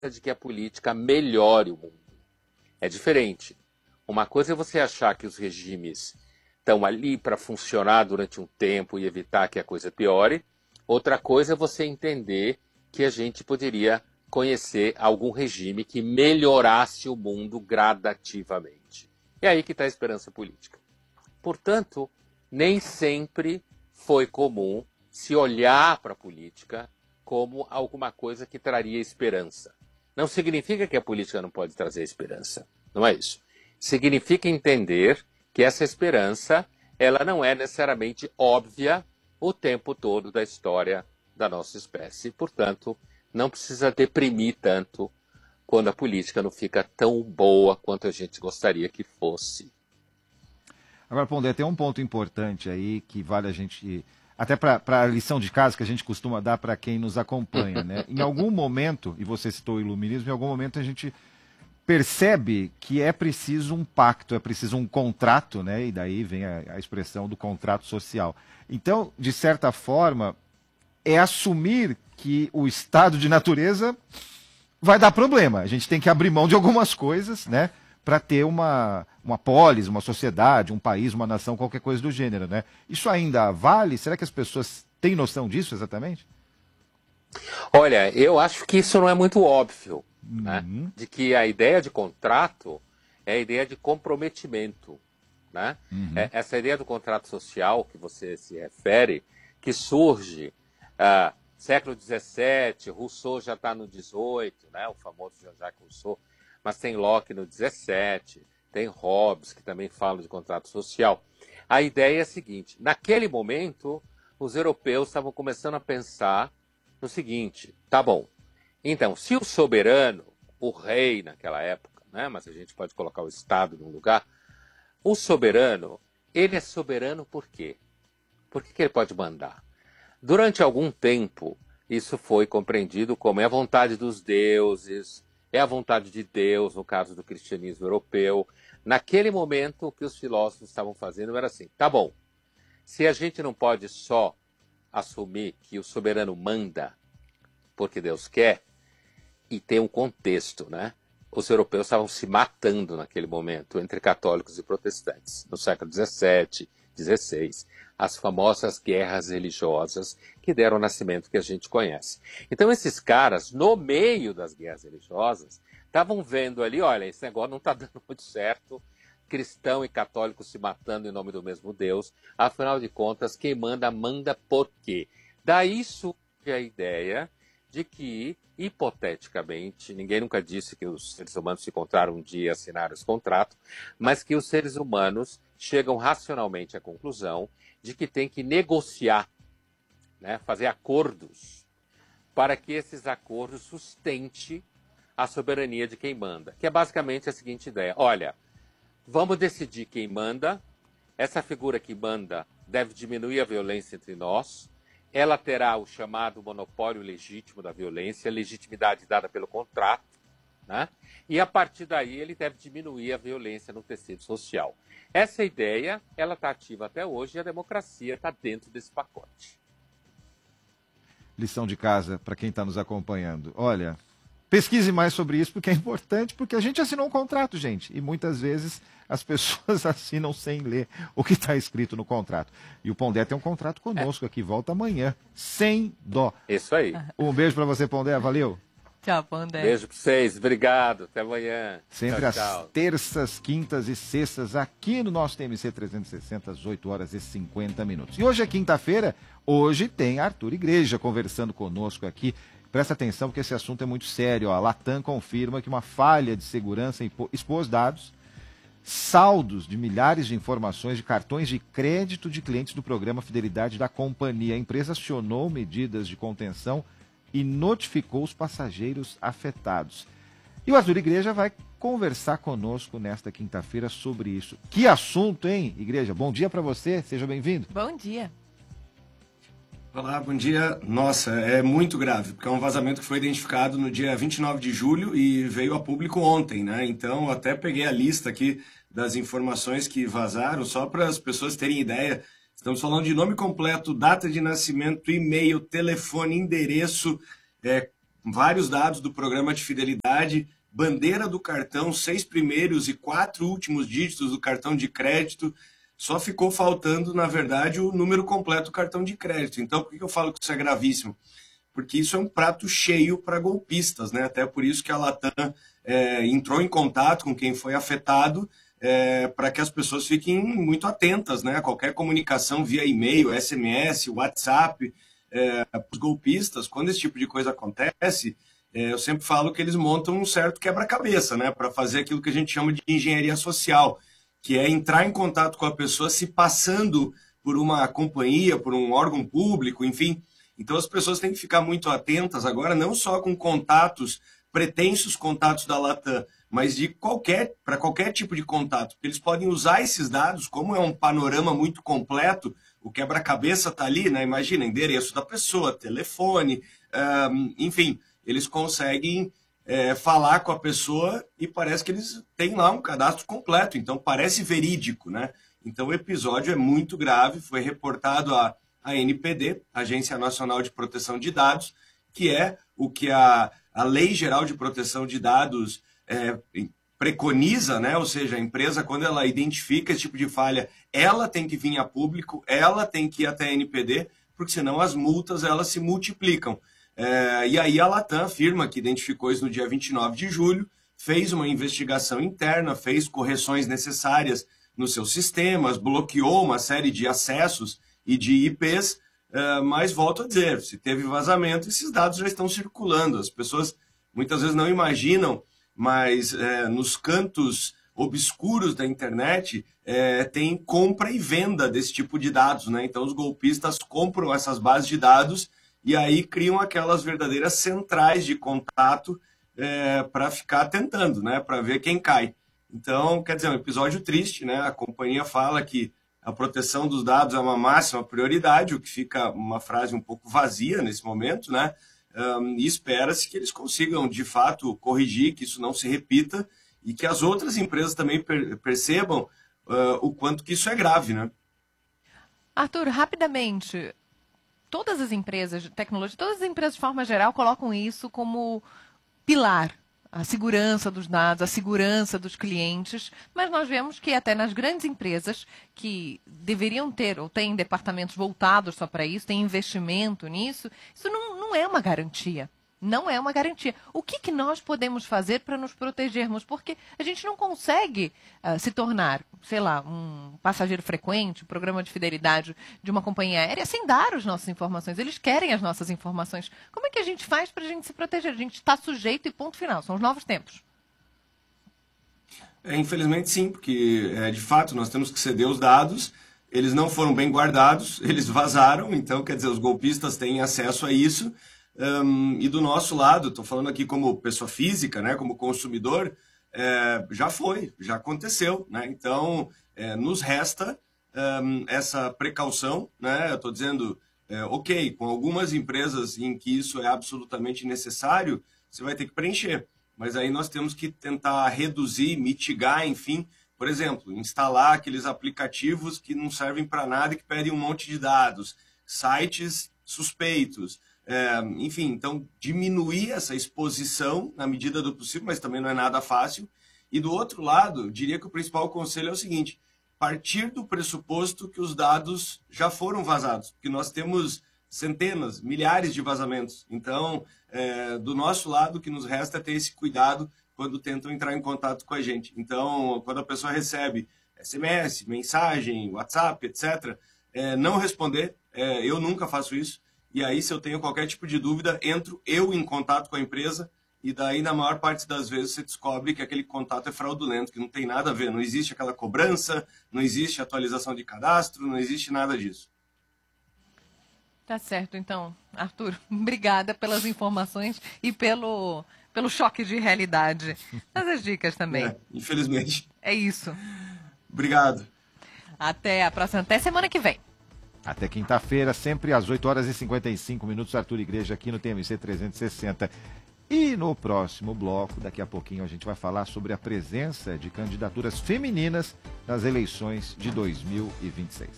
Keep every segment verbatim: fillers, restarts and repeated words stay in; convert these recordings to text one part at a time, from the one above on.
de que a política melhore o mundo. É diferente. Uma coisa é você achar que os regimes estão ali para funcionar durante um tempo e evitar que a coisa piore. Outra coisa é você entender que a gente poderia conhecer algum regime que melhorasse o mundo gradativamente. É aí que está a esperança política. Portanto, nem sempre foi comum se olhar para a política como alguma coisa que traria esperança. Não significa que a política não pode trazer esperança. Não é isso. Significa entender que essa esperança ela não é necessariamente óbvia o tempo todo da história da nossa espécie. Portanto, não precisa deprimir tanto quando a política não fica tão boa quanto a gente gostaria que fosse. Agora, Pondé, tem um ponto importante aí que vale a gente... Até para a lição de casa que a gente costuma dar para quem nos acompanha, né? Em algum momento, e você citou o iluminismo, em algum momento a gente percebe que é preciso um pacto, é preciso um contrato, né? E daí vem a, a expressão do contrato social. Então, de certa forma, é assumir que o estado de natureza vai dar problema. A gente tem que abrir mão de algumas coisas, né? Para ter uma, uma polis, uma sociedade, um país, uma nação, qualquer coisa do gênero, né? Isso ainda vale? Será que as pessoas têm noção disso exatamente? Olha, eu acho que isso não é muito óbvio, uhum. né? De que a ideia de contrato é a ideia de comprometimento, né? Uhum. É, essa ideia do contrato social que você se refere, que surge ah, século dezessete, Rousseau já está no dezoito, né? O famoso Jean-Jacques Rousseau, mas tem Locke no dezessete, tem Hobbes, que também fala de contrato social. A ideia é a seguinte, naquele momento, os europeus estavam começando a pensar no seguinte, tá bom, então, se o soberano, o rei naquela época, né, mas a gente pode colocar o Estado num lugar, o soberano, ele é soberano por quê? Por que que ele pode mandar? Durante algum tempo, isso foi compreendido como é a vontade dos deuses, é a vontade de Deus, no caso do cristianismo europeu. Naquele momento, o que os filósofos estavam fazendo era assim, tá bom, se a gente não pode só assumir que o soberano manda porque Deus quer, e tem um contexto, né? Os europeus estavam se matando naquele momento, entre católicos e protestantes, no século dezessete, dezesseis, as famosas guerras religiosas que deram o nascimento que a gente conhece. Então esses caras, no meio das guerras religiosas, estavam vendo ali, olha, esse negócio não está dando muito certo, cristão e católico se matando em nome do mesmo Deus, afinal de contas, quem manda, manda por quê? Daí surge a ideia de que, hipoteticamente, ninguém nunca disse que os seres humanos se encontraram um dia e assinaram esse contrato, mas que os seres humanos chegam racionalmente à conclusão de que tem que negociar, né, fazer acordos, para que esses acordos sustentem a soberania de quem manda, que é basicamente a seguinte ideia, olha, vamos decidir quem manda, essa figura que manda deve diminuir a violência entre nós, ela terá o chamado monopólio legítimo da violência, legitimidade dada pelo contrato, né? E a partir daí ele deve diminuir a violência no tecido social. Essa ideia, ela está ativa até hoje e a democracia está dentro desse pacote. Lição de casa para quem está nos acompanhando. Olha, pesquise mais sobre isso porque é importante, porque a gente assinou um contrato, gente, e muitas vezes as pessoas assinam sem ler o que está escrito no contrato. E o Pondé tem um contrato conosco aqui, volta amanhã, sem dó. Isso aí. Um beijo para você, Pondé, valeu. Tchau, Pondé. Beijo para vocês, obrigado, até amanhã. Sempre tchau, às tchau. terças, quintas e sextas, aqui no nosso T M C trezentos e sessenta, às oito horas e cinquenta minutos. E hoje é quinta-feira, hoje tem Arthur Igreja conversando conosco aqui. Presta atenção porque esse assunto é muito sério. Ó. A Latam confirma que uma falha de segurança expôs dados, saldos de milhares de informações de cartões de crédito de clientes do programa Fidelidade da companhia. A empresa acionou medidas de contenção e notificou os passageiros afetados. E o Arthur Igreja vai conversar conosco nesta quinta-feira sobre isso. Que assunto, hein, Igreja? Bom dia para você, seja bem-vindo. Bom dia. Olá, bom dia. Nossa, é muito grave, porque é um vazamento que foi identificado no dia vinte e nove de julho e veio a público ontem, né? Então, eu até peguei a lista aqui das informações que vazaram, só para as pessoas terem ideia. Estamos falando de nome completo, data de nascimento, e-mail, telefone, endereço, é, vários dados do programa de fidelidade, bandeira do cartão, seis primeiros e quatro últimos dígitos do cartão de crédito. Só ficou faltando, na verdade, o número completo do cartão de crédito. Então, por que eu falo que isso é gravíssimo? Porque isso é um prato cheio para golpistas, né? Até por isso que a Latam é, entrou em contato com quem foi afetado, é, para que as pessoas fiquem muito atentas, né? Qualquer comunicação via e-mail, S M S, WhatsApp, é, os golpistas, quando esse tipo de coisa acontece, é, eu sempre falo que eles montam um certo quebra-cabeça, né? Para fazer aquilo que a gente chama de engenharia social, que é entrar em contato com a pessoa se passando por uma companhia, por um órgão público, enfim. Então as pessoas têm que ficar muito atentas agora, não só com contatos, pretensos contatos da Latam, mas de qualquer, para qualquer tipo de contato. Eles podem usar esses dados, como é um panorama muito completo, o quebra-cabeça está ali, né? Imagina, endereço da pessoa, telefone, um, enfim, eles conseguem é, falar com a pessoa e parece que eles têm lá um cadastro completo, então parece verídico, né? Então o episódio é muito grave, foi reportado a a N P D, Agência Nacional de Proteção de Dados, que é o que a, a Lei Geral de Proteção de Dados é, preconiza, né? Ou seja, a empresa, quando ela identifica esse tipo de falha, ela tem que vir a público, ela tem que ir até a N P D, porque senão as multas elas se multiplicam. É, e aí a Latam afirma que identificou isso no dia vinte e nove de julho, fez uma investigação interna, fez correções necessárias nos seus sistemas, bloqueou uma série de acessos e de I Ps, uh, mas volto a dizer, se teve vazamento, esses dados já estão circulando. As pessoas muitas vezes não imaginam, mas uh, nos cantos obscuros da internet uh, tem compra e venda desse tipo de dados, né? Então os golpistas compram essas bases de dados e aí criam aquelas verdadeiras centrais de contato uh, para ficar tentando, né? Para ver quem cai. Então, quer dizer, é um episódio triste, né? A companhia fala que a proteção dos dados é uma máxima prioridade, o que fica uma frase um pouco vazia nesse momento, né? Um, e espera-se que eles consigam, de fato, corrigir, que isso não se repita e que as outras empresas também per percebam uh, o quanto que isso é grave, né? Arthur, rapidamente, todas as empresas de tecnologia, todas as empresas de forma geral colocam isso como pilar. A segurança dos dados, a segurança dos clientes, mas nós vemos que até nas grandes empresas que deveriam ter ou têm departamentos voltados só para isso, têm investimento nisso, isso não, não é uma garantia. Não é uma garantia. O que, que nós podemos fazer para nos protegermos? Porque a gente não consegue uh, se tornar, sei lá, um passageiro frequente, um programa de fidelidade de uma companhia aérea sem dar as nossas informações. Eles querem as nossas informações. Como é que a gente faz para a gente se proteger? A gente está sujeito e ponto final. São os novos tempos. É, infelizmente sim, porque é, de fato nós temos que ceder os dados. Eles não foram bem guardados, eles vazaram. Então, quer dizer, os golpistas têm acesso a isso. Um, e do nosso lado, estou falando aqui como pessoa física, né, como consumidor, é, já foi, já aconteceu, né? Então é, nos resta um, essa precaução, né? Eu estou dizendo, é, ok, com algumas empresas em que isso é absolutamente necessário, você vai ter que preencher, mas aí nós temos que tentar reduzir, mitigar, enfim, por exemplo, instalar aqueles aplicativos que não servem para nada e que pedem um monte de dados, sites suspeitos. É, enfim, então diminuir essa exposição na medida do possível, mas também não é nada fácil. E do outro lado, eu diria que o principal conselho é o seguinte: partir do pressuposto que os dados já foram vazados, porque nós temos centenas, milhares de vazamentos. Então, é, do nosso lado, o que nos resta é ter esse cuidado quando tentam entrar em contato com a gente. Então, quando a pessoa recebe S M S, mensagem, WhatsApp, etcétera, é, não responder, é, eu nunca faço isso. E aí, se eu tenho qualquer tipo de dúvida, entro eu em contato com a empresa e daí, na maior parte das vezes, você descobre que aquele contato é fraudulento, que não tem nada a ver. Não existe aquela cobrança, não existe atualização de cadastro, não existe nada disso. Tá certo, então, Arthur. Obrigada pelas informações e pelo, pelo choque de realidade. Mas as dicas também. É, infelizmente. É isso. Obrigado. Até a próxima, até semana que vem. Até quinta-feira, sempre às oito horas e cinquenta e cinco minutos, Arthur Igreja aqui no T M C trezentos e sessenta. E no próximo bloco, daqui a pouquinho, a gente vai falar sobre a presença de candidaturas femininas nas eleições de dois mil e vinte e seis.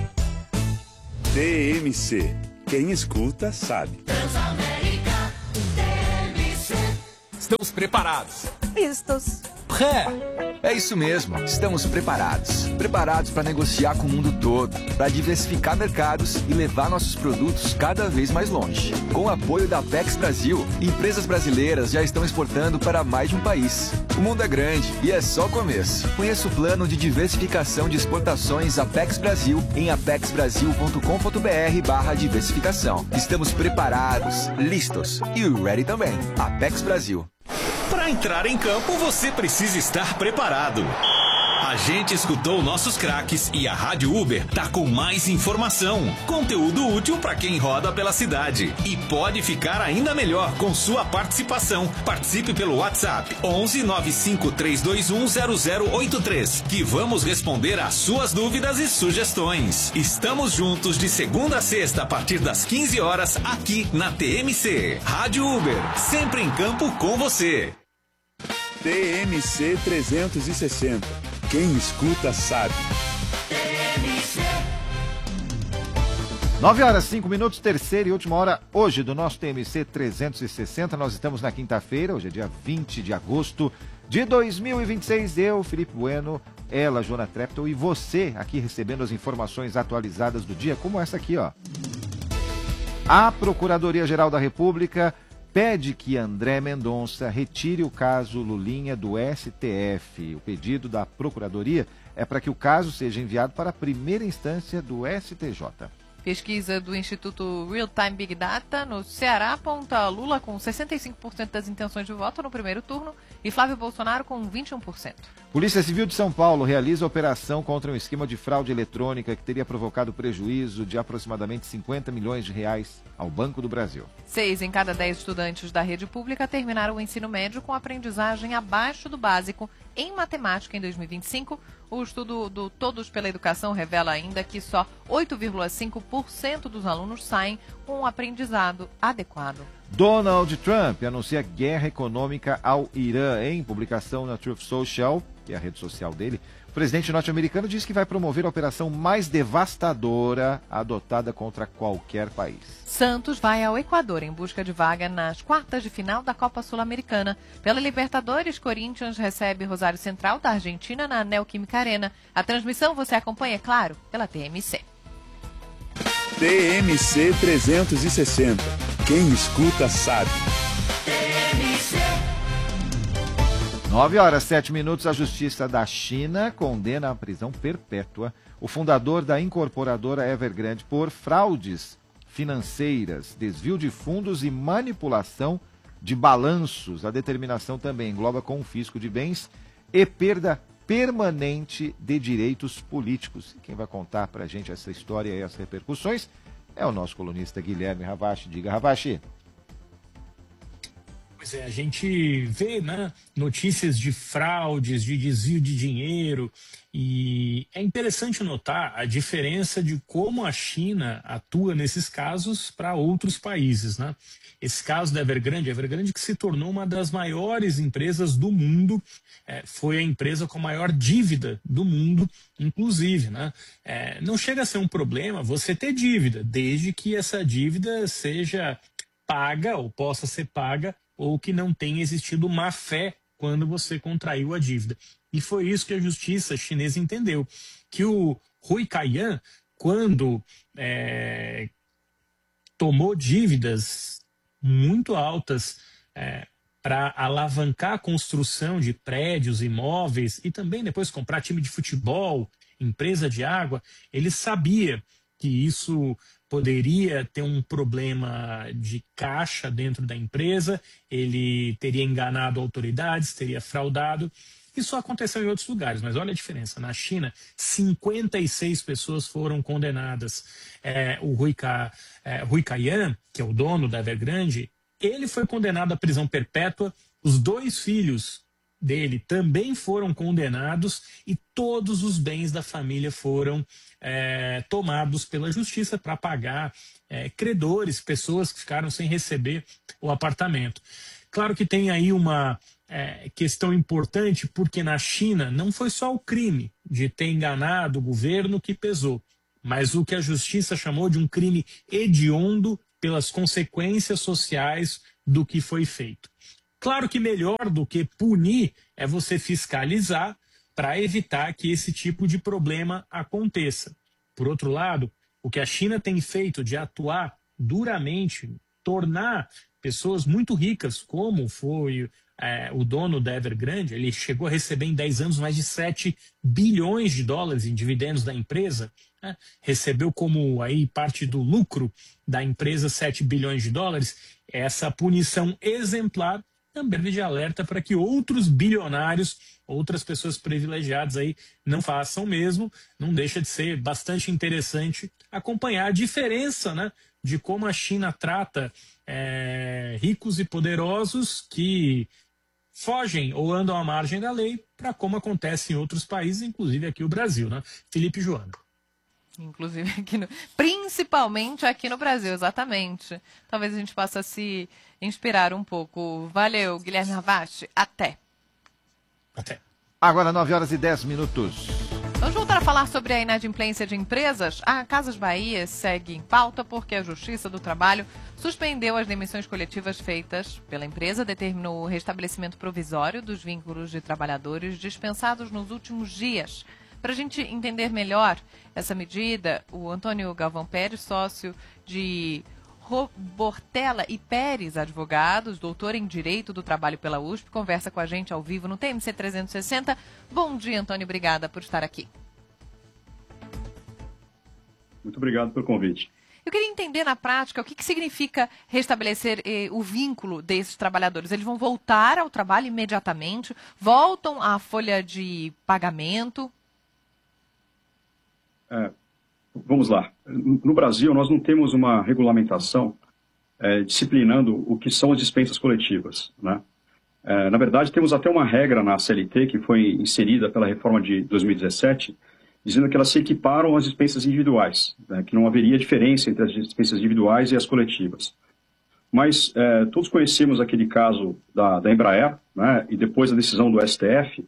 T M C. Quem escuta, sabe. Transamérica. Estamos preparados. Listos. É, é isso mesmo. Estamos preparados. Preparados para negociar com o mundo todo, para diversificar mercados e levar nossos produtos cada vez mais longe. Com o apoio da Apex Brasil, empresas brasileiras já estão exportando para mais de um país. O mundo é grande e é só o começo. Conheça o plano de diversificação de exportações Apex Brasil em apexbrasil.com.br barra diversificação. Estamos preparados, listos e ready também. Apex Brasil. Para entrar em campo, você precisa estar preparado. A gente escutou nossos craques e a Rádio Uber tá com mais informação, conteúdo útil para quem roda pela cidade. E pode ficar ainda melhor com sua participação. Participe pelo WhatsApp onze nove cinco três dois um zero zero oito três, que vamos responder às suas dúvidas e sugestões. Estamos juntos de segunda a sexta a partir das quinze horas aqui na T M C. Rádio Uber, sempre em campo com você. T M C trezentos e sessenta. Quem escuta sabe. nove horas, cinco minutos, terceira e última hora hoje do nosso T M C trezentos e sessenta. Nós estamos na quinta-feira, hoje é dia vinte de agosto de dois mil e vinte e seis. Eu, Felipe Bueno, ela, Joana Treptow e você aqui recebendo as informações atualizadas do dia, como essa aqui, ó. A Procuradoria-Geral da República pede que André Mendonça retire o caso Lulinha do S T F. O pedido da Procuradoria é para que o caso seja enviado para a primeira instância do S T J. Pesquisa do Instituto Real Time Big Data no Ceará aponta Lula com sessenta e cinco por cento das intenções de voto no primeiro turno e Flávio Bolsonaro com vinte e um por cento. Polícia Civil de São Paulo realiza operação contra um esquema de fraude eletrônica que teria provocado prejuízo de aproximadamente cinquenta milhões de reais ao Banco do Brasil. Seis em cada dez estudantes da rede pública terminaram o ensino médio com aprendizagem abaixo do básico em matemática em dois mil e vinte e cinco. O estudo do Todos pela Educação revela ainda que só oito vírgula cinco por cento dos alunos saem com um aprendizado adequado. Donald Trump anuncia guerra econômica ao Irã. Em publicação na Truth Social, que é a rede social dele, o presidente norte-americano diz que vai promover a operação mais devastadora adotada contra qualquer país. Santos vai ao Equador em busca de vaga nas quartas de final da Copa Sul-Americana. Pela Libertadores, Corinthians recebe Rosário Central da Argentina na Neoquímica Arena. A transmissão você acompanha, é claro, pela T M C. T M C trezentos e sessenta. Quem escuta sabe. nove horas, sete minutos, a Justiça da China condena à prisão perpétua o fundador da incorporadora Evergrande por fraudes financeiras, desvio de fundos e manipulação de balanços. A determinação também engloba confisco de bens e perda permanente de direitos políticos. Quem vai contar para a gente essa história e as repercussões é o nosso colunista Guilherme Ravache. Diga, Ravache. Pois é, a gente vê, né, notícias de fraudes, de desvio de dinheiro, e é interessante notar a diferença de como a China atua nesses casos para outros países, né? Esse caso da Evergrande, a Evergrande que se tornou uma das maiores empresas do mundo, é, foi a empresa com a maior dívida do mundo, inclusive, né? É, não chega a ser um problema você ter dívida, desde que essa dívida seja paga ou possa ser paga, ou que não tenha existido má fé quando você contraiu a dívida. E foi isso que a justiça chinesa entendeu, que o Hui Kaiyan, quando é, tomou dívidas muito altas é, para alavancar a construção de prédios, imóveis e também depois comprar time de futebol, empresa de água, ele sabia que isso poderia ter um problema de caixa dentro da empresa, ele teria enganado autoridades, teria fraudado. Isso aconteceu em outros lugares, mas olha a diferença. Na China, cinquenta e seis pessoas foram condenadas. É, o Hui, Ka, é, Hui Kaiyan, que é o dono da Evergrande, ele foi condenado à prisão perpétua. Os dois filhos dele também foram condenados e todos os bens da família foram é, tomados pela justiça para pagar é, credores, pessoas que ficaram sem receber o apartamento. Claro que tem aí uma é, questão importante, porque na China não foi só o crime de ter enganado o governo que pesou, mas o que a justiça chamou de um crime hediondo pelas consequências sociais do que foi feito. Claro que melhor do que punir é você fiscalizar para evitar que esse tipo de problema aconteça. Por outro lado, o que a China tem feito de atuar duramente, tornar pessoas muito ricas, como foi é, o dono da Evergrande, ele chegou a receber em dez anos mais de sete bilhões de dólares em dividendos da empresa, né? Recebeu como aí parte do lucro da empresa sete bilhões de dólares. Essa punição exemplar também serve de alerta para que outros bilionários, outras pessoas privilegiadas aí não façam mesmo. Não deixa de ser bastante interessante acompanhar a diferença, né, de como a China trata é, ricos e poderosos que fogem ou andam à margem da lei para como acontece em outros países, inclusive aqui o Brasil, né? Felipe e Joana. Inclusive aqui no, principalmente aqui no Brasil, exatamente. Talvez a gente possa se inspirar um pouco. Valeu, Guilherme Ravache. Até. Até. Agora nove horas e dez minutos. Vamos voltar a falar sobre a inadimplência de empresas? A Casas Bahia segue em pauta porque a Justiça do Trabalho suspendeu as demissões coletivas feitas pela empresa, determinou o restabelecimento provisório dos vínculos de trabalhadores dispensados nos últimos dias. Para a gente entender melhor essa medida, o Antônio Galvão Pérez, sócio de Bortella e Pérez Advogados, doutor em Direito do Trabalho pela U S P, conversa com a gente ao vivo no T M C trezentos e sessenta. Bom dia, Antônio, obrigada por estar aqui. Muito obrigado pelo convite. Eu queria entender na prática o que, que significa restabelecer eh, o vínculo desses trabalhadores. Eles vão voltar ao trabalho imediatamente? Voltam à folha de pagamento? É, vamos lá. No Brasil, nós não temos uma regulamentação é, disciplinando o que são as dispensas coletivas, né? É, na verdade, temos até uma regra na C L T que foi inserida pela reforma de dois mil e dezessete, dizendo que elas se equiparam às dispensas individuais, né, que não haveria diferença entre as dispensas individuais e as coletivas. Mas é, todos conhecemos aquele caso da, da Embraer, né, e depois a decisão do S T F,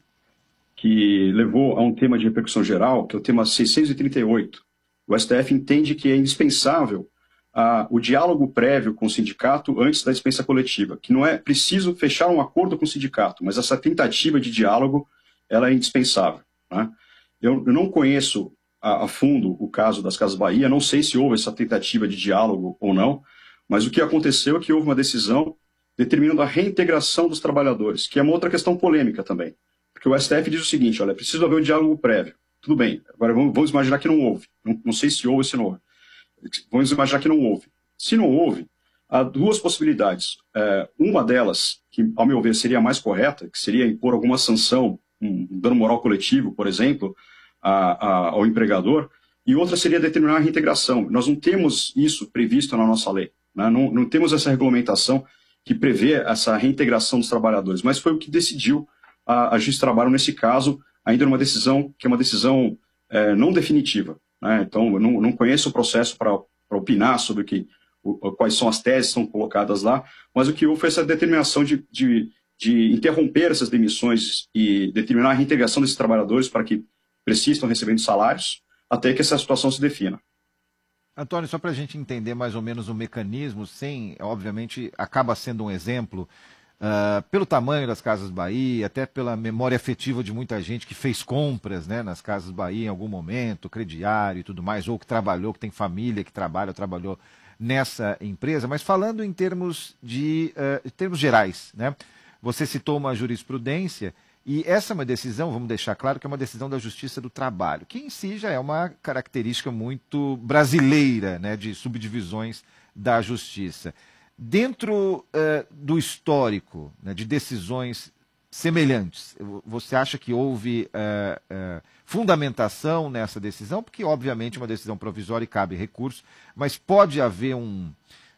que levou a um tema de repercussão geral, que é o tema seiscentos e trinta e oito. O S T F entende que é indispensável ah, o diálogo prévio com o sindicato antes da dispensa coletiva, que não é preciso fechar um acordo com o sindicato, mas essa tentativa de diálogo ela é indispensável, né? Eu, eu não conheço a, a fundo o caso das Casas Bahia, não sei se houve essa tentativa de diálogo ou não, mas o que aconteceu é que houve uma decisão determinando a reintegração dos trabalhadores, que é uma outra questão polêmica também. Porque o S T F diz o seguinte, olha, é preciso haver um diálogo prévio. Tudo bem, agora vamos, vamos imaginar que não houve. Não, não sei se houve ou se não houve. Vamos imaginar que não houve. Se não houve, há duas possibilidades. É, uma delas, que ao meu ver seria a mais correta, que seria impor alguma sanção, um dano moral coletivo, por exemplo, a, a, ao empregador, e outra seria determinar a reintegração. Nós não temos isso previsto na nossa lei, né? não, não temos essa regulamentação que prevê essa reintegração dos trabalhadores, mas foi o que decidiu a, a Justiça do Trabalho nesse caso, ainda numa decisão que é uma decisão é, não definitiva, né? Então, eu não, não conheço o processo para opinar sobre o que, o, quais são as teses que são colocadas lá, mas o que houve foi essa determinação de, de, de interromper essas demissões e determinar a reintegração desses trabalhadores para que precisam recebendo salários, até que essa situação se defina. Antônio, só para a gente entender mais ou menos o mecanismo, sem, obviamente, acaba sendo um exemplo, uh, pelo tamanho das Casas Bahia, até pela memória afetiva de muita gente que fez compras, né, nas Casas Bahia em algum momento, crediário e tudo mais, ou que trabalhou, que tem família que trabalha, trabalhou nessa empresa, mas falando em termos, de, uh, em termos gerais, né, você citou uma jurisprudência. E essa é uma decisão, vamos deixar claro, que é uma decisão da Justiça do Trabalho, que em si já é uma característica muito brasileira, né, de subdivisões da Justiça. Dentro uh, do histórico, né, de decisões semelhantes, você acha que houve uh, uh, fundamentação nessa decisão? Porque, obviamente, é uma decisão provisória e cabe recurso, mas pode haver um,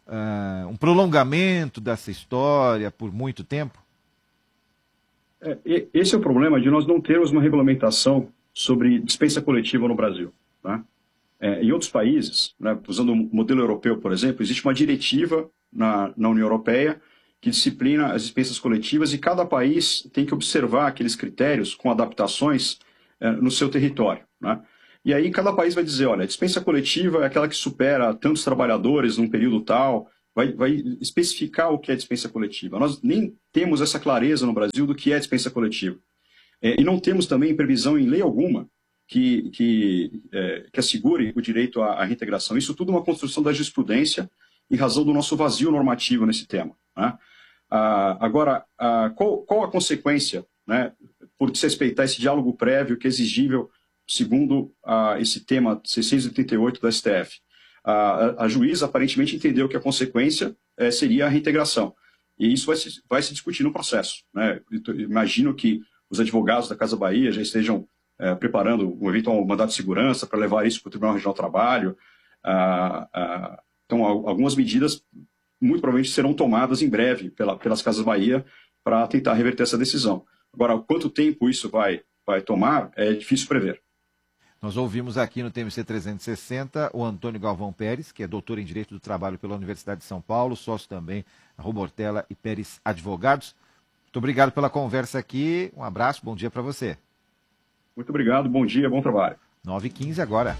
uh, um prolongamento dessa história por muito tempo? Esse é o problema de nós não termos uma regulamentação sobre dispensa coletiva no Brasil, né? É, em outros países, né, usando o modelo europeu, por exemplo, existe uma diretiva na, na União Europeia que disciplina as dispensas coletivas e cada país tem que observar aqueles critérios com adaptações é, no seu território, né? E aí cada país vai dizer, olha, a dispensa coletiva é aquela que supera tantos trabalhadores num período tal, vai vai, vai especificar o que é dispensa coletiva. Nós nem temos essa clareza no Brasil do que é dispensa coletiva. É, e não temos também previsão em lei alguma que, que, é, que assegure o direito à, à reintegração. Isso tudo é uma construção da jurisprudência em razão do nosso vazio normativo nesse tema, né? Ah, agora, ah, qual, qual a consequência, né, por desrespeitar esse diálogo prévio que é exigível segundo ah, esse tema seiscentos e oitenta e oito do S T F? Ah, a, a juíza aparentemente entendeu que a consequência eh, seria a reintegração. E isso vai se, vai se discutir no processo, né? Imagino que os advogados da Casa Bahia já estejam eh, preparando um eventual mandato de segurança para levar isso para o Tribunal Regional do Trabalho. Ah, ah, então, algumas medidas muito provavelmente serão tomadas em breve pela, pelas Casas Bahia para tentar reverter essa decisão. Agora, quanto tempo isso vai, vai tomar, é difícil prever. Nós ouvimos aqui no T M C trezentos e sessenta o Antônio Galvão Pérez, que é doutor em Direito do Trabalho pela Universidade de São Paulo, sócio também da Robortella e Pérez Advogados. Muito obrigado pela conversa aqui, um abraço, bom dia para você. Muito obrigado, bom dia, bom trabalho. nove e quinze agora.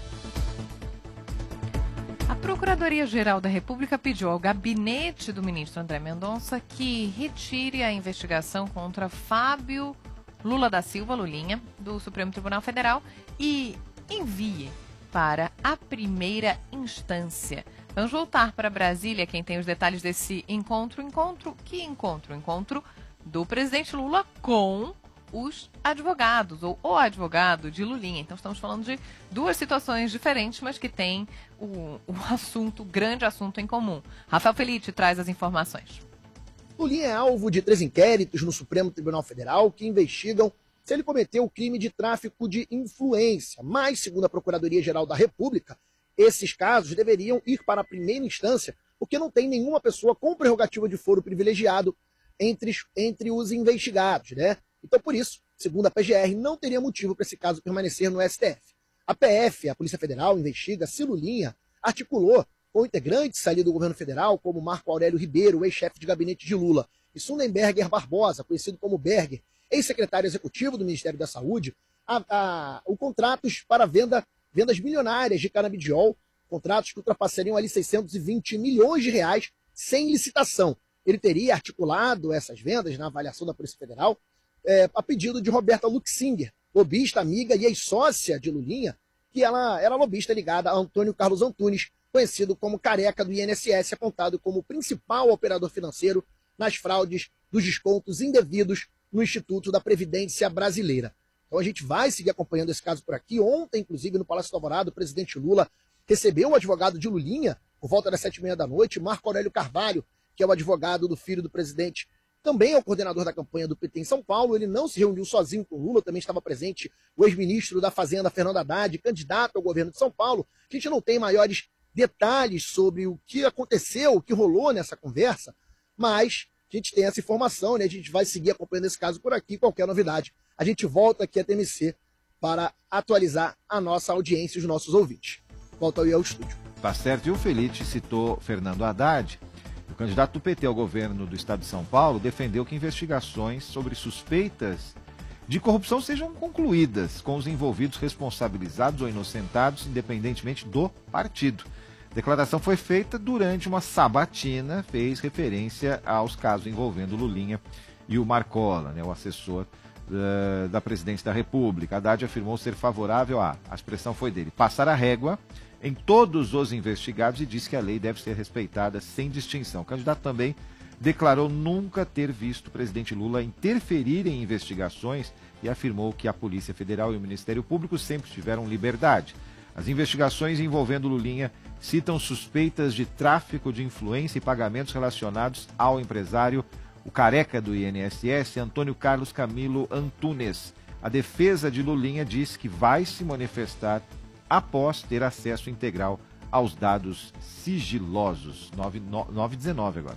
A Procuradoria-Geral da República pediu ao gabinete do ministro André Mendonça que retire a investigação contra Fábio Lula da Silva, Lulinha, do Supremo Tribunal Federal, e envie para a primeira instância. Vamos voltar para Brasília, quem tem os detalhes desse encontro. Encontro, que encontro? Encontro do presidente Lula com os advogados, ou o advogado de Lulinha. Então estamos falando de duas situações diferentes, mas que têm o, o assunto, o grande assunto em comum. Rafael Felitti traz as informações. Lulinha é alvo de três inquéritos no Supremo Tribunal Federal que investigam se ele cometeu o crime de tráfico de influência. Mas, segundo a Procuradoria-Geral da República, esses casos deveriam ir para a primeira instância, porque não tem nenhuma pessoa com prerrogativa de foro privilegiado entre, entre os investigados, né? Então, por isso, segundo a P G R, não teria motivo para esse caso permanecer no S T F. A P F, a Polícia Federal, investiga se Lulinha articulou com integrantes ali do governo federal, como Marco Aurélio Ribeiro, ex-chefe de gabinete de Lula, e Sundenberger Barbosa, conhecido como Berger, ex-secretário executivo do Ministério da Saúde, a, a, o contratos para venda, vendas milionárias de canabidiol, contratos que ultrapassariam ali seiscentos e vinte milhões de reais sem licitação. Ele teria articulado essas vendas na avaliação da Polícia Federal, É, a pedido de Roberta Luxinger, lobista, amiga e ex-sócia de Lulinha, que ela era lobista ligada a Antônio Carlos Antunes, conhecido como Careca do I N S S, apontado como principal operador financeiro nas fraudes dos descontos indevidos no Instituto da Previdência Brasileira. Então a gente vai seguir acompanhando esse caso por aqui. Ontem, inclusive, no Palácio do Alvorada, o presidente Lula recebeu o advogado de Lulinha, por volta das sete e meia da noite, Marco Aurélio Carvalho, que é o advogado do filho do presidente, também é o coordenador da campanha do P T em São Paulo. Ele não se reuniu sozinho com Lula, também estava presente o ex-ministro da Fazenda, Fernando Haddad, candidato ao governo de São Paulo. A gente não tem maiores detalhes sobre o que aconteceu, o que rolou nessa conversa, mas a gente tem essa informação, né? A gente vai seguir acompanhando esse caso por aqui. Qualquer novidade, a gente volta aqui à T M C para atualizar a nossa audiência e os nossos ouvintes. Volto aí ao estúdio. Tá certo. E o Felitti citou Fernando Haddad. O candidato do P T ao governo do estado de São Paulo defendeu que investigações sobre suspeitas de corrupção sejam concluídas, com os envolvidos responsabilizados ou inocentados, independentemente do partido. A declaração foi feita durante uma sabatina, fez referência aos casos envolvendo Lulinha e o Marcola, né, o assessor uh, da presidência da República. Haddad afirmou ser favorável a, a expressão foi dele, passar a régua em todos os investigados e disse que a lei deve ser respeitada sem distinção. O candidato também declarou nunca ter visto o presidente Lula interferir em investigações e afirmou que a Polícia Federal e o Ministério Público sempre tiveram liberdade. As investigações envolvendo Lulinha citam suspeitas de tráfico de influência e pagamentos relacionados ao empresário, o careca do I N S S, Antônio Carlos Camilo Antunes. A defesa de Lulinha diz que vai se manifestar após ter acesso integral aos dados sigilosos. nove e dezenove agora.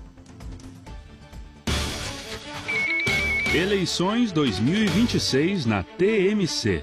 Eleições dois mil e vinte e seis na T M C.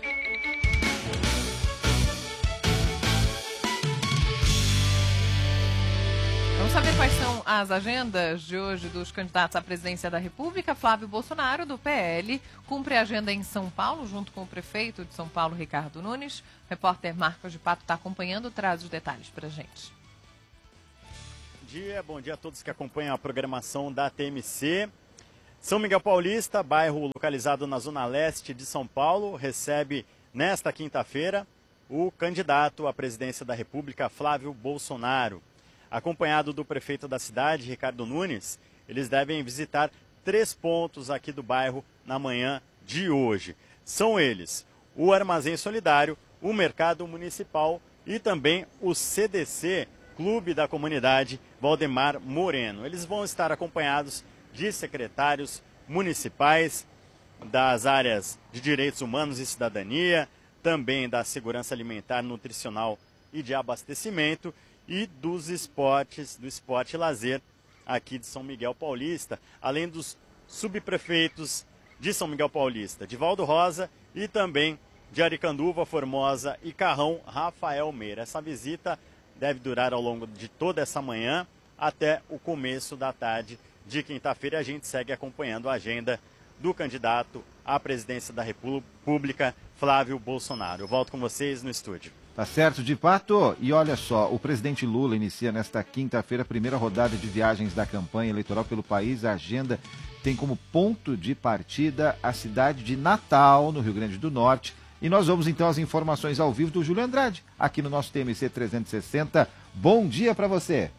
Vamos saber quais são as agendas de hoje dos candidatos à presidência da República. Flávio Bolsonaro, do P L, cumpre a agenda em São Paulo, junto com o prefeito de São Paulo, Ricardo Nunes. O repórter Marcos de Pato está acompanhando, traz os detalhes para a gente. dia, bom dia a todos que acompanham a programação da T M C. São Miguel Paulista, bairro localizado na zona leste de São Paulo, recebe nesta quinta-feira o candidato à presidência da República, Flávio Bolsonaro. Acompanhado do prefeito da cidade, Ricardo Nunes, eles devem visitar três pontos aqui do bairro na manhã de hoje. São eles o Armazém Solidário, o Mercado Municipal e também o C D C, Clube da Comunidade Valdemar Moreno. Eles vão estar acompanhados de secretários municipais das áreas de Direitos Humanos e Cidadania, também da Segurança Alimentar, Nutricional e de Abastecimento e dos esportes, do esporte e lazer aqui de São Miguel Paulista, além dos subprefeitos de São Miguel Paulista, Divaldo Rosa, e também de Aricanduva, Formosa e Carrão, Rafael Meira. Essa visita deve durar ao longo de toda essa manhã até o começo da tarde de quinta-feira. A gente segue acompanhando a agenda do candidato à presidência da República, Flávio Bolsonaro. Eu volto com vocês no estúdio. Tá certo, de Pato. E olha só, o presidente Lula inicia nesta quinta-feira a primeira rodada de viagens da campanha eleitoral pelo país. A agenda tem como ponto de partida a cidade de Natal, no Rio Grande do Norte. E nós vamos então às informações ao vivo do Júlio Andrade, aqui no nosso T M C trezentos e sessenta. Bom dia para você.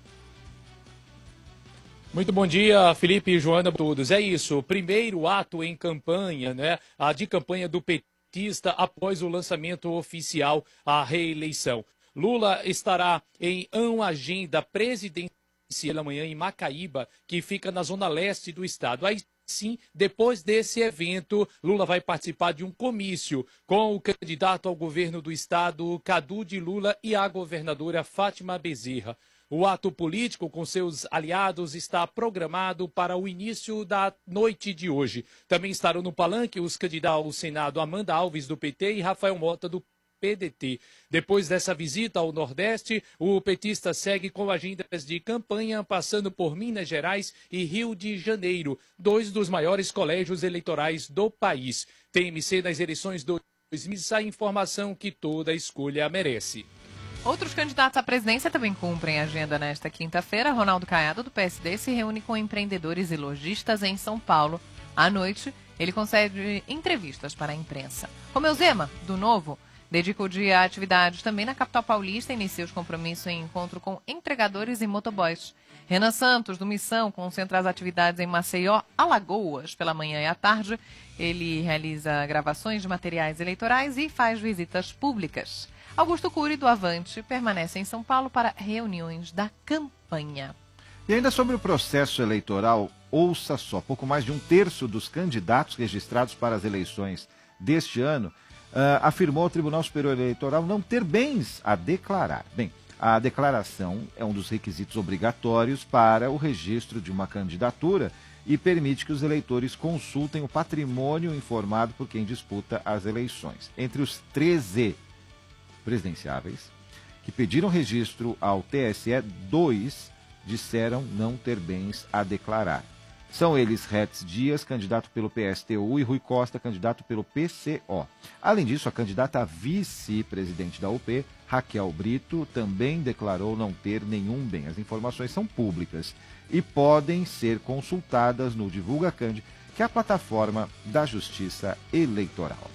Muito bom dia, Felipe e Joana, a todos. É isso, primeiro ato em campanha, né? A de campanha do petista após o lançamento oficial à reeleição. Lula estará em uma agenda presidencial amanhã em Macaíba, que fica na zona leste do estado. Aí sim, depois desse evento, Lula vai participar de um comício com o candidato ao governo do estado, Cadu de Lula, e a governadora Fátima Bezerra. O ato político com seus aliados está programado para o início da noite de hoje. Também estarão no palanque os candidatos ao Senado Amanda Alves, do P T, e Rafael Mota, do P D T. Depois dessa visita ao Nordeste, o petista segue com agendas de campanha, passando por Minas Gerais e Rio de Janeiro, dois dos maiores colégios eleitorais do país. T M C nas eleições dois mil e vinte, a informação que toda escolha merece. Outros candidatos à presidência também cumprem a agenda nesta quinta-feira. Ronaldo Caiado, do P S D, se reúne com empreendedores e lojistas em São Paulo. À noite, ele concede entrevistas para a imprensa. Romeu Zema, do Novo, dedica o dia a atividades também na capital paulista e inicia os compromissos em encontro com entregadores e motoboys. Renan Santos, do Missão, concentra as atividades em Maceió, Alagoas, pela manhã e à tarde. Ele realiza gravações de materiais eleitorais e faz visitas públicas. Augusto Cury, do Avante, permanece em São Paulo para reuniões da campanha. E ainda sobre o processo eleitoral, ouça só, pouco mais de um terço dos candidatos registrados para as eleições deste ano Uh, afirmou ao Tribunal Superior Eleitoral não ter bens a declarar. Bem, a declaração é um dos requisitos obrigatórios para o registro de uma candidatura e permite que os eleitores consultem o patrimônio informado por quem disputa as eleições. Entre os treze presidenciáveis que pediram registro ao T S E, dois disseram não ter bens a declarar. São eles Retz Dias, candidato pelo P S T U, e Rui Costa, candidato pelo P C O. Além disso, a candidata a vice-presidente da U P, Raquel Brito, também declarou não ter nenhum bem. As informações são públicas e podem ser consultadas no Divulga Cand, que é a plataforma da Justiça Eleitoral.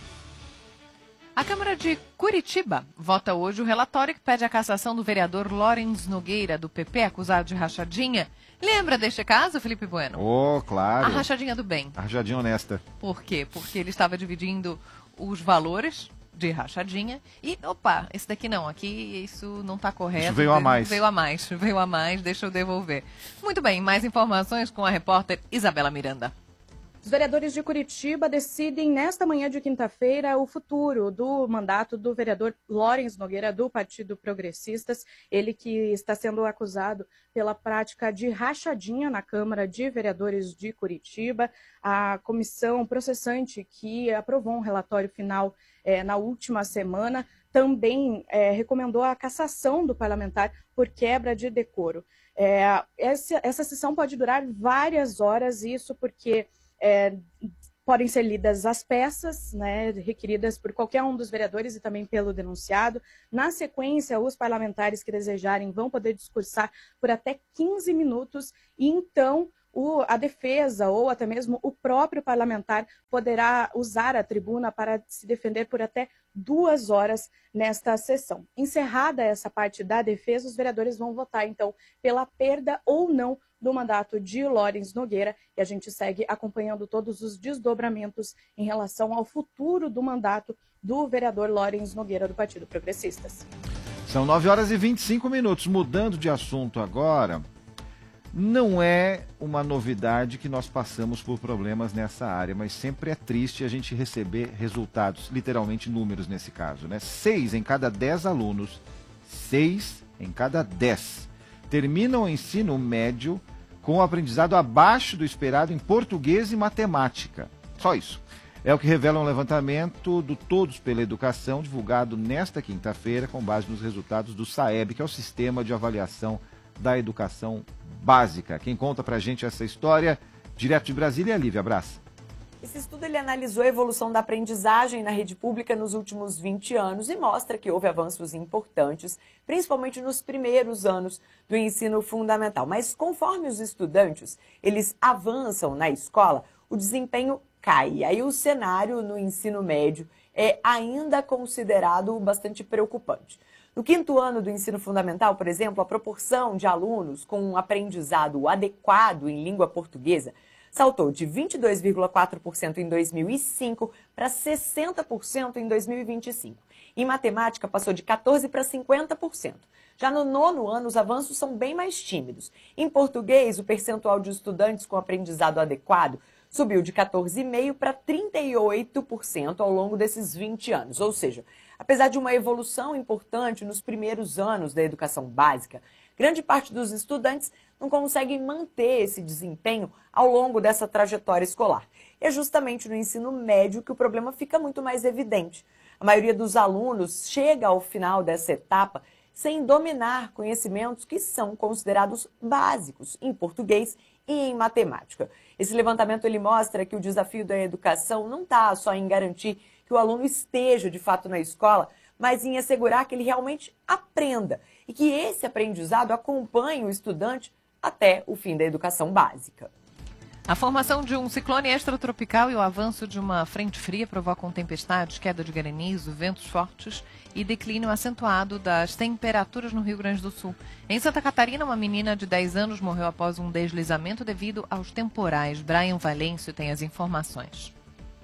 A Câmara de Curitiba vota hoje o relatório que pede a cassação do vereador Lawrence Nogueira, do P P, acusado de rachadinha. Lembra deste caso, Felipe Bueno? Oh, claro. A rachadinha do bem. A rachadinha honesta. Por quê? Porque ele estava dividindo os valores de rachadinha e, opa, esse daqui não, aqui isso não está correto. Isso veio a mais. Veio a mais, veio a mais, deixa eu devolver. Muito bem, mais informações com a repórter Isabela Miranda. Os vereadores de Curitiba decidem nesta manhã de quinta-feira o futuro do mandato do vereador Lawrence Nogueira, do Partido Progressistas, ele que está sendo acusado pela prática de rachadinha na Câmara de Vereadores de Curitiba. A comissão processante que aprovou um relatório final eh, na última semana também eh, recomendou a cassação do parlamentar por quebra de decoro. Eh, essa, essa sessão pode durar várias horas, isso porque É, podem ser lidas as peças, né, requeridas por qualquer um dos vereadores e também pelo denunciado. Na sequência, os parlamentares que desejarem vão poder discursar por até quinze minutos e então o, a defesa ou até mesmo o próprio parlamentar poderá usar a tribuna para se defender por até duas horas nesta sessão. Encerrada essa parte da defesa, os vereadores vão votar, então, pela perda ou não do mandato de Lorens Nogueira, e a gente segue acompanhando todos os desdobramentos em relação ao futuro do mandato do vereador Lorens Nogueira do Partido Progressistas. São nove horas e vinte e cinco minutos. Mudando de assunto agora, não é uma novidade que nós passamos por problemas nessa área, mas sempre é triste a gente receber resultados, literalmente números nesse caso, né? Seis em cada dez alunos, seis em cada dez, terminam o ensino médio com o aprendizado abaixo do esperado em português e matemática. Só isso. É o que revela um levantamento do Todos pela Educação, divulgado nesta quinta-feira, com base nos resultados do SAEB, que é o Sistema de Avaliação da Educação Básica. Quem conta pra gente essa história, direto de Brasília, é a Lívia Brás. Esse estudo ele analisou a evolução da aprendizagem na rede pública nos últimos vinte anos e mostra que houve avanços importantes, principalmente nos primeiros anos do ensino fundamental. Mas conforme os estudantes eles avançam na escola, o desempenho cai. E aí o cenário no ensino médio é ainda considerado bastante preocupante. No quinto ano do ensino fundamental, por exemplo, a proporção de alunos com um aprendizado adequado em língua portuguesa saltou de vinte e dois vírgula quatro por cento em dois mil e cinco para sessenta por cento em dois mil e vinte e cinco. Em matemática, passou de quatorze por cento para cinquenta por cento. Já no nono ano, os avanços são bem mais tímidos. Em português, o percentual de estudantes com aprendizado adequado subiu de quatorze vírgula cinco por cento para trinta e oito por cento ao longo desses vinte anos. Ou seja, apesar de uma evolução importante nos primeiros anos da educação básica, grande parte dos estudantes não conseguem manter esse desempenho ao longo dessa trajetória escolar. E é justamente no ensino médio que o problema fica muito mais evidente. A maioria dos alunos chega ao final dessa etapa sem dominar conhecimentos que são considerados básicos em português e em matemática. Esse levantamento ele mostra que o desafio da educação não está só em garantir que o aluno esteja de fato na escola, mas em assegurar que ele realmente aprenda e que esse aprendizado acompanhe o estudante até o fim da educação básica. A formação de um ciclone extratropical e o avanço de uma frente fria provocam tempestades, queda de granizo, ventos fortes e declínio acentuado das temperaturas no Rio Grande do Sul. Em Santa Catarina, uma menina de dez anos morreu após um deslizamento devido aos temporais. Brian Valêncio tem as informações.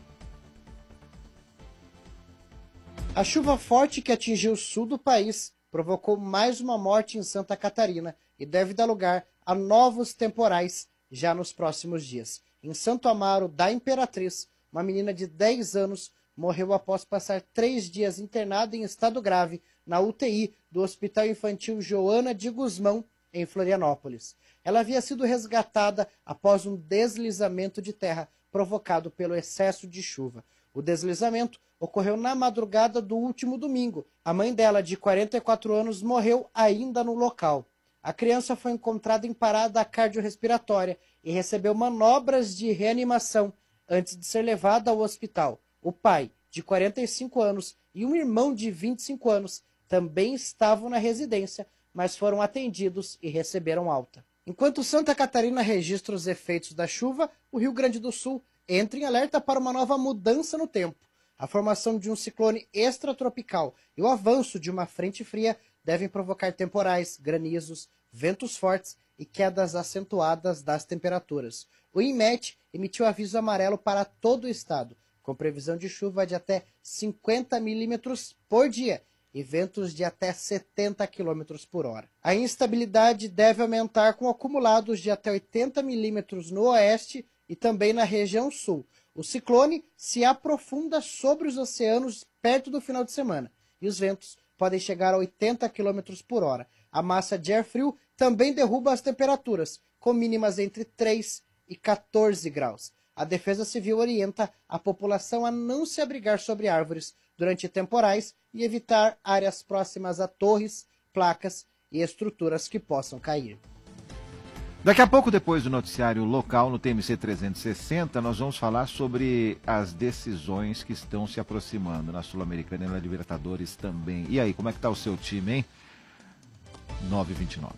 A chuva forte que atingiu o sul do país provocou mais uma morte em Santa Catarina e deve dar lugar a novos temporais já nos próximos dias. Em Santo Amaro da Imperatriz, uma menina de dez anos morreu após passar três dias internada em estado grave na U T I do Hospital Infantil Joana de Guzmão, em Florianópolis. Ela havia sido resgatada após um deslizamento de terra provocado pelo excesso de chuva. O deslizamento ocorreu na madrugada do último domingo. A mãe dela, de quarenta e quatro anos, morreu ainda no local. A criança foi encontrada em parada cardiorrespiratória e recebeu manobras de reanimação antes de ser levada ao hospital. O pai, de quarenta e cinco anos, e um irmão de vinte e cinco anos também estavam na residência, mas foram atendidos e receberam alta. Enquanto Santa Catarina registra os efeitos da chuva, o Rio Grande do Sul entra em alerta para uma nova mudança no tempo. A formação de um ciclone extratropical e o avanço de uma frente fria devem provocar temporais, granizos, ventos fortes e quedas acentuadas das temperaturas. O INMET emitiu aviso amarelo para todo o estado, com previsão de chuva de até cinquenta milímetros por dia e ventos de até setenta quilômetros por hora. A instabilidade deve aumentar com acumulados de até oitenta milímetros no oeste e também na região sul. O ciclone se aprofunda sobre os oceanos perto do final de semana e os ventos podem chegar a oitenta quilômetros por hora. A massa de ar frio também derruba as temperaturas, com mínimas entre três e quatorze graus. A Defesa Civil orienta a população a não se abrigar sobre árvores durante temporais e evitar áreas próximas a torres, placas e estruturas que possam cair. Daqui a pouco, depois do noticiário local no T M C trezentos e sessenta, nós vamos falar sobre as decisões que estão se aproximando na Sul-Americana e na Libertadores também. E aí, como é que tá o seu time, hein? nove e vinte e nove.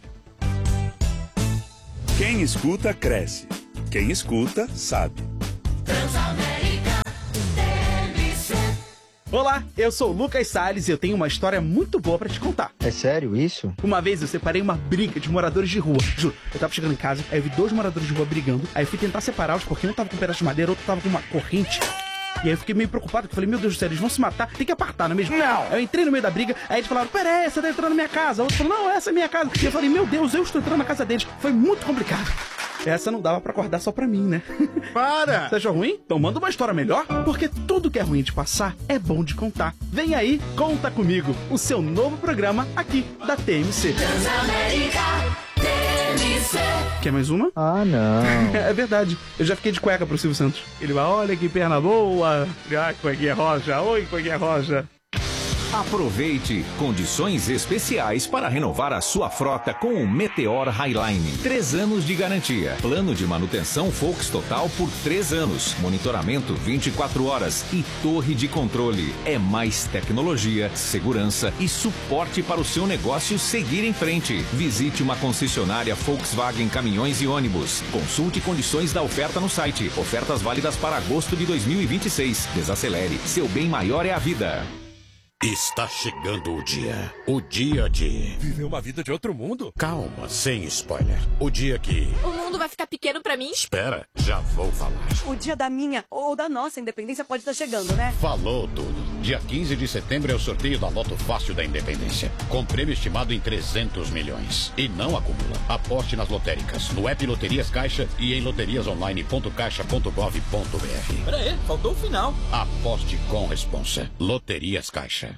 Quem escuta, cresce. Quem escuta, sabe. Transamérica T M C. Olá, eu sou o Lucas Salles e eu tenho uma história muito boa pra te contar. É sério isso? Uma vez eu separei uma briga de moradores de rua. Juro, eu tava chegando em casa, aí eu vi dois moradores de rua brigando, aí eu fui tentar separá-los porque um tava com um pedaço de madeira, outro tava com uma corrente. E aí eu fiquei meio preocupado, porque eu falei, meu Deus do céu, eles vão se matar, tem que apartar, não é mesmo? Não! Eu entrei no meio da briga, aí eles falaram, peraí, você tá entrando na minha casa. O outro falou, não, essa é minha casa. E eu falei, meu Deus, eu estou entrando na casa deles. Foi muito complicado. Essa não dava pra acordar só pra mim, né? Para! Você achou ruim? Então manda uma história melhor, porque tudo que é ruim de passar é bom de contar. Vem aí, Conta Comigo, o seu novo programa aqui da T M C. Transamérica T M C. Quer mais uma? Ah, não. É verdade, eu já fiquei de cueca pro Silvio Santos. Ele vai, olha que perna boa. Ai, cuequinha roja, oi, cuequinha roja. Aproveite condições especiais para renovar a sua frota com o Meteor Highline. Três anos de garantia. Plano de manutenção Volks Total por três anos. Monitoramento vinte e quatro horas e torre de controle. É mais tecnologia, segurança e suporte para o seu negócio seguir em frente. Visite uma concessionária Volkswagen Caminhões e Ônibus. Consulte condições da oferta no site. Ofertas válidas para agosto de dois mil e vinte e seis. Desacelere. Seu bem maior é a vida. Está chegando o dia. O dia de... Viver uma vida de outro mundo? Calma, sem spoiler. O dia que... O mundo vai ficar pequeno pra mim? Espera, já vou falar. O dia da minha ou da nossa independência pode estar chegando, né? Falou tudo. Dia quinze de setembro é o sorteio da Loto Fácil da Independência. Com prêmio estimado em trezentos milhões. E não acumula. Aposte nas lotéricas, no app Loterias Caixa e em loterias online ponto caixa ponto gov ponto br. Pera aí, faltou o final. Aposte com responsa. Loterias Caixa.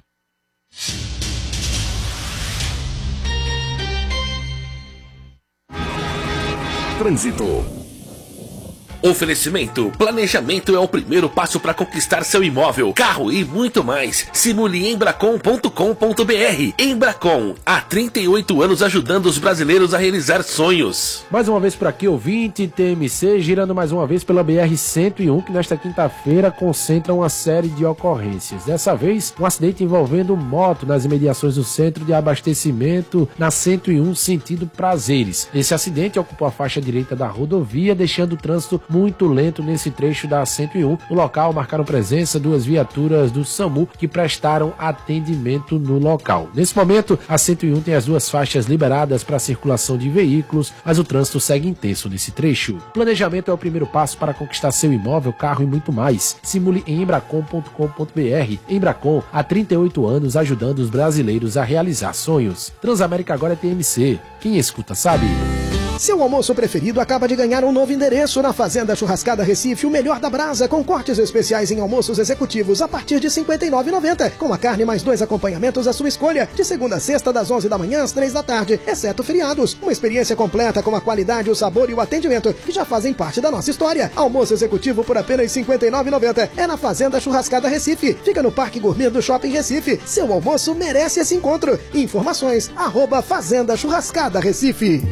Trânsito. Oferecimento. Planejamento é o primeiro passo para conquistar seu imóvel, carro e muito mais. Simule embracon ponto com ponto br. Embracon, há trinta e oito anos ajudando os brasileiros a realizar sonhos. Mais uma vez por aqui, ouvinte, T M C, girando mais uma vez pela B R cento e um, que nesta quinta-feira concentra uma série de ocorrências. Dessa vez, um acidente envolvendo moto nas imediações do centro de abastecimento na cento e um, sentido Prazeres. Esse acidente ocupou a faixa direita da rodovia, deixando o trânsito muito lento nesse trecho da cento e um. No local marcaram presença duas viaturas do SAMU que prestaram atendimento no local. Nesse momento, a cento e um tem as duas faixas liberadas para a circulação de veículos, mas o trânsito segue intenso nesse trecho. Planejamento é o primeiro passo para conquistar seu imóvel, carro e muito mais. Simule em embracon ponto com ponto br. Embracon, há trinta e oito anos ajudando os brasileiros a realizar sonhos. Transamérica agora é T M C. Quem escuta sabe. Seu almoço preferido acaba de ganhar um novo endereço na Fazenda Churrascada Recife, o melhor da brasa, com cortes especiais em almoços executivos a partir de cinquenta e nove reais e noventa centavos, com a carne mais dois acompanhamentos à sua escolha, de segunda a sexta, das onze da manhã às três da tarde, exceto feriados. Uma experiência completa com a qualidade, o sabor e o atendimento que já fazem parte da nossa história. Almoço executivo por apenas cinquenta e nove reais e noventa centavos. É na Fazenda Churrascada Recife. Fica no Parque Gourmet do Shopping Recife. Seu almoço merece esse encontro. Informações, arroba Fazenda Churrascada Recife.